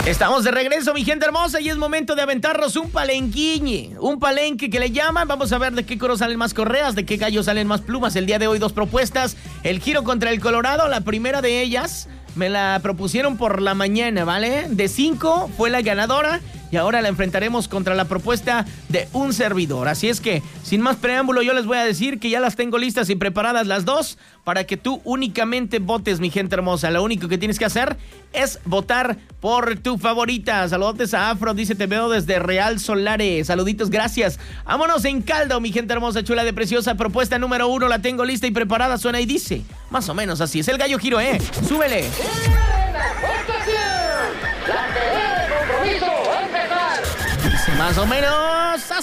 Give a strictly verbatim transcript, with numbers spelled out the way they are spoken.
Estamos de regreso, mi gente hermosa, y es momento de aventarnos un palenquiñe, un palenque que le llaman. Vamos a ver de qué coro salen más correas, de qué gallo salen más plumas. El día de hoy dos propuestas, el Giro contra el Colorado. La primera de ellas me la propusieron por la mañana, ¿vale? De cinco fue la ganadora y ahora la enfrentaremos contra la propuesta de un servidor. Así es que, sin más preámbulo, yo les voy a decir que ya las tengo listas y preparadas las dos para que tú únicamente votes, mi gente hermosa. Lo único que tienes que hacer es votar por tu favorita. Saludos a Afro, dice, te veo desde Real Solares. Saluditos, gracias. Vámonos en caldo, mi gente hermosa, chula de preciosa. Propuesta número uno, la tengo lista y preparada. Suena y dice, más o menos así. Es el Gallo Giro, ¿eh? ¡Súbele! Dice más o menos así.